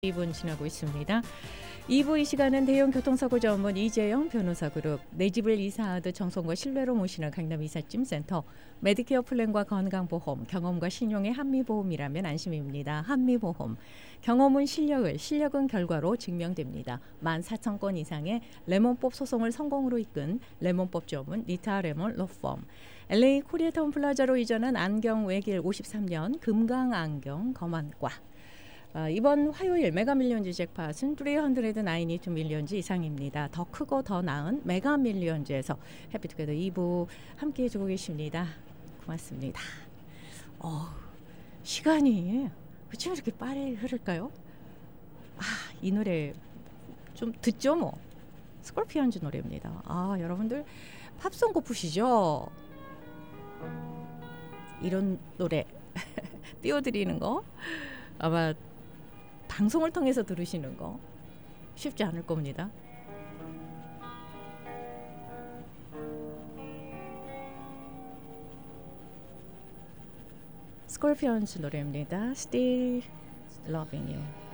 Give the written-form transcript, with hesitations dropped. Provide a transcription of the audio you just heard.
2분 지나고 있습니다. 2부 이 시간은 대형 교통사고 전문 이재영 변호사 그룹, 내 집을 이사하듯 정성과 신뢰로 모시는 강남 이삿짐센터, 메디케어 플랜과 건강보험, 경험과 신용의 한미보험이라면 안심입니다. 한미보험, 경험은 실력은 결과로 증명됩니다. 14,000건 이상의 레몬법 소송을 성공으로 이끈 레몬법 전문 리타 레몬 로펌, LA 코리아타운 플라자로 이전한 안경 외길 53년 금강안경 검안과, 이번 화요일 메가밀리언즈 잭팟은 392 밀리언즈 이상입니다. 더 크고 더 나은 메가밀리언즈에서 해피투게더 2부 함께해 주고 계십니다. 고맙습니다. 시간이 어쩜 이렇게 빨리 흐를까요? 이 노래 좀 듣죠 뭐. 스콜피언즈 노래입니다. 여러분들 팝송 고프시죠? 이런 노래 띄워드리는 거 아마 방송을 통해서 들으시는 거 쉽지 않을 겁니다. 스콜피언즈 노래입니다. Still Loving You.